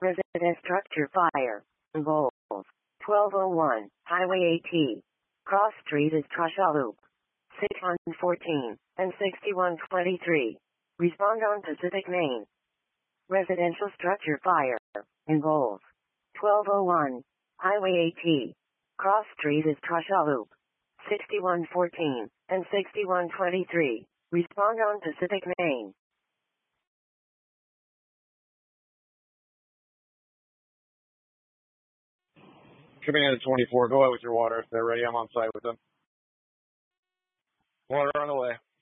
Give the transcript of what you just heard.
Residence structure fire. Involves 1201, Highway AT. Cross Street is Trusha Loop. 6114 and 6123. Respond on Pacific Main. Residential structure fire. Involves 1201, Highway AT. Cross Street is Trusha Loop. 6114 and 6123. Respond on Pacific Main. Command 24, go out with your water. If they're ready, I'm on site with them. Water on the way.